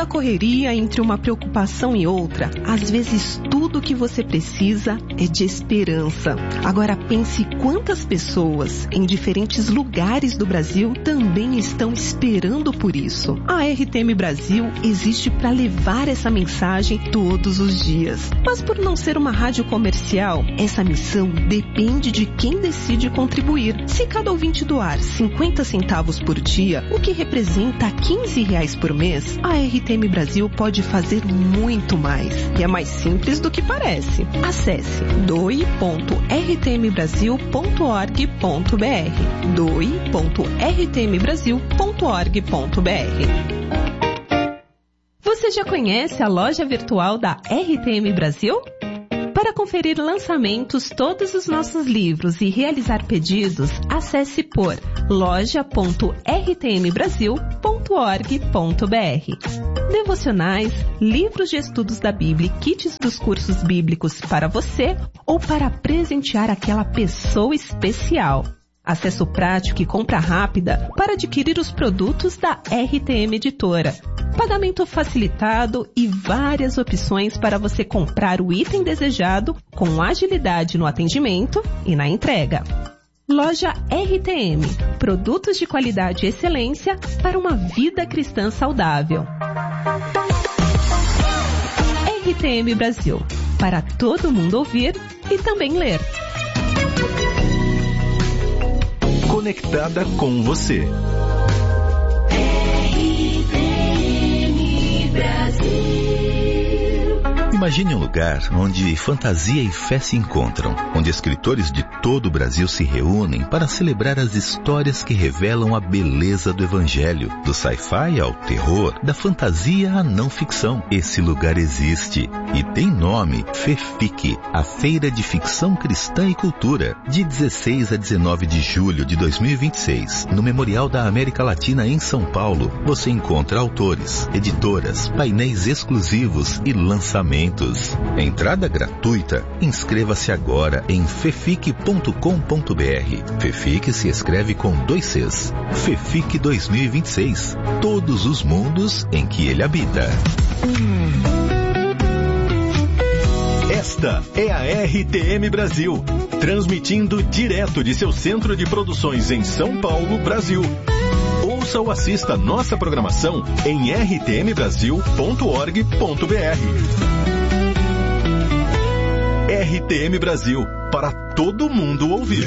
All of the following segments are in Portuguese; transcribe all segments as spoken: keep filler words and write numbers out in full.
da correria, entre uma preocupação e outra, às vezes tudo que você precisa é de esperança. Agora pense quantas pessoas em diferentes lugares do Brasil também estão esperando por isso. A R T M Brasil existe para levar essa mensagem todos os dias. Mas por não ser uma rádio comercial, essa missão depende de quem decide contribuir. Se cada ouvinte doar cinquenta centavos por dia, o que representa quinze reais por mês, a R T M Brasil pode fazer muito mais. E é mais simples do que parece. Acesse doe ponto r t m brasil ponto org ponto b r doe ponto r t m brasil ponto org ponto b r. Você já conhece a loja virtual da R T M Brasil? Para conferir lançamentos, todos os nossos livros e realizar pedidos, acesse por loja ponto r t m brasil ponto org ponto b r. Devocionais, livros de estudos da Bíblia e kits dos cursos bíblicos para você ou para presentear aquela pessoa especial. Acesso prático e compra rápida para adquirir os produtos da R T M Editora. Pagamento facilitado e várias opções para você comprar o item desejado com agilidade no atendimento e na entrega. Loja R T M. Produtos de qualidade e excelência para uma vida cristã saudável. R T M Brasil. Para todo mundo ouvir e também ler. Conectada com você. R T M Brasil. Imagine um lugar onde fantasia e fé se encontram, onde escritores de todo o Brasil se reúnem para celebrar as histórias que revelam a beleza do Evangelho, do sci-fi ao terror, da fantasia à não ficção. Esse lugar existe e tem nome: FEFIC, a Feira de Ficção Cristã e Cultura, de dezesseis a dezenove de julho de dois mil e vinte e seis, no Memorial da América Latina em São Paulo. Você encontra autores, editoras, painéis exclusivos e lançamentos. Entrada gratuita. Inscreva-se agora em fefic ponto com ponto b r. FEFIC se escreve com dois Cs. FEFIC dois mil e vinte e seis. Todos os mundos em que ele habita. Esta é a R T M Brasil, transmitindo direto de seu centro de produções em São Paulo, Brasil. Ouça ou assista nossa programação em r t m brasil ponto org ponto b r. R T M Brasil, para todo mundo ouvir.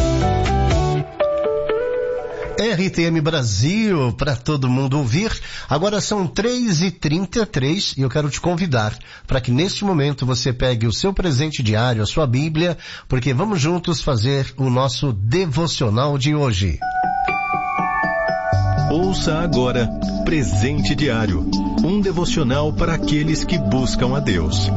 R T M Brasil, para todo mundo ouvir. Agora são três e trinta e três e eu quero te convidar para que neste momento você pegue o seu presente diário, a sua Bíblia, porque vamos juntos fazer o nosso devocional de hoje. Ouça agora Presente Diário, um devocional para aqueles que buscam a Deus.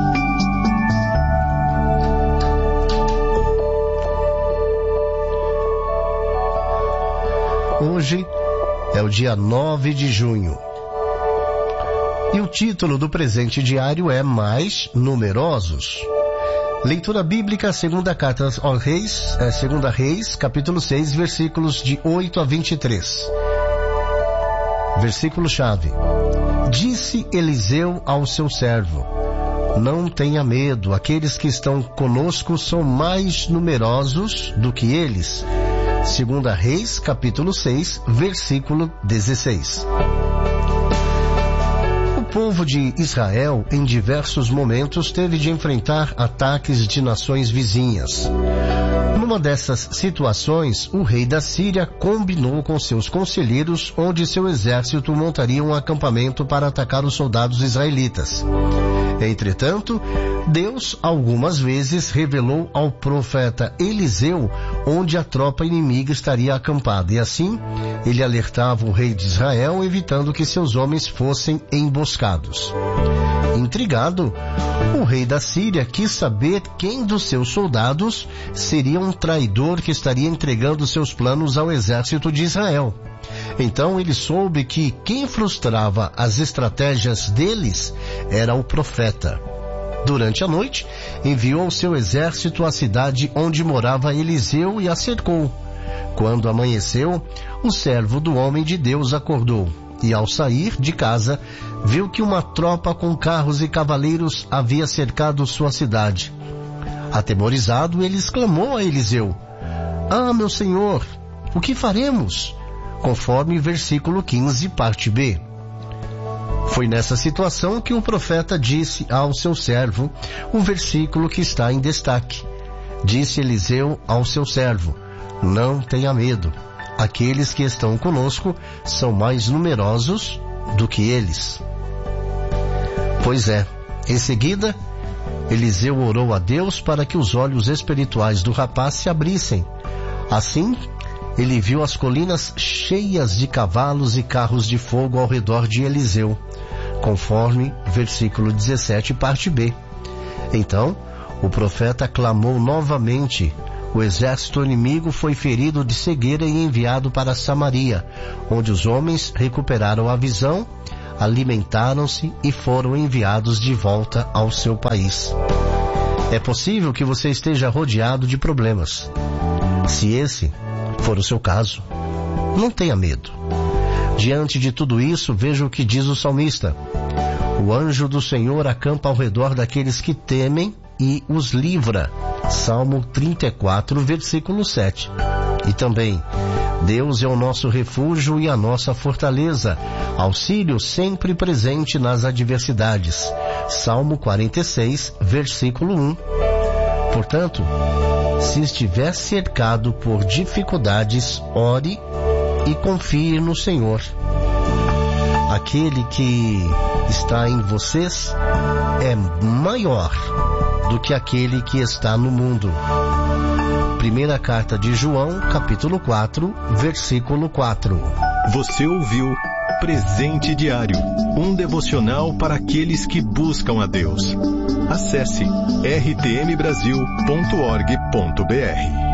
Hoje é o dia nove de junho. E o título do presente diário é Mais Numerosos. Leitura bíblica, segunda carta aos Reis, é, segunda Reis, capítulo seis, versículos de oito a vinte e três. Versículo-chave. Disse Eliseu ao seu servo: não tenha medo, aqueles que estão conosco são mais numerosos do que eles. Segunda Reis, capítulo seis, versículo dezesseis. O povo de Israel, em diversos momentos, teve de enfrentar ataques de nações vizinhas. Numa dessas situações, o rei da Síria combinou com seus conselheiros onde seu exército montaria um acampamento para atacar os soldados israelitas. Entretanto, Deus algumas vezes revelou ao profeta Eliseu onde a tropa inimiga estaria acampada, e assim ele alertava o rei de Israel, evitando que seus homens fossem emboscados. Intrigado, o rei da Síria quis saber quem dos seus soldados seria um traidor que estaria entregando seus planos ao exército de Israel. Então ele soube que quem frustrava as estratégias deles era o profeta. Durante a noite, enviou seu exército à cidade onde morava Eliseu e a cercou. Quando amanheceu, o servo do homem de Deus acordou. e ao sair de casa, viu que uma tropa com carros e cavaleiros havia cercado sua cidade. Atemorizado, ele exclamou a Eliseu: "Ah, meu senhor, o que faremos?" Conforme versículo quinze, parte B. Foi nessa situação que o profeta disse ao seu servo o versículo que está em destaque. Disse Eliseu ao seu servo: "Não tenha medo. Aqueles que estão conosco são mais numerosos do que eles." Pois é, em seguida, Eliseu orou a Deus para que os olhos espirituais do rapaz se abrissem. Assim, ele viu as colinas cheias de cavalos e carros de fogo ao redor de Eliseu, conforme versículo dezessete, parte B. Então, o profeta clamou novamente. O exército inimigo foi ferido de cegueira e enviado para Samaria, onde os homens recuperaram a visão, alimentaram-se e foram enviados de volta ao seu país. É possível que você esteja rodeado de problemas. Se esse for o seu caso, não tenha medo. Diante de tudo isso, veja o que diz o salmista: "O anjo do Senhor acampa ao redor daqueles que temem e os livra." Salmo trinta e quatro, versículo sete. E também: "Deus é o nosso refúgio e a nossa fortaleza, auxílio sempre presente nas adversidades." Salmo quarenta e seis, versículo um. Portanto, se estiver cercado por dificuldades, ore e confie no Senhor. Aquele que está em vocês é maior do que aquele que está no mundo. Primeira carta de João, capítulo quatro, versículo quatro. Você ouviu Presente Diário, um devocional para aqueles que buscam a Deus. Acesse r t m brasil ponto org ponto b r.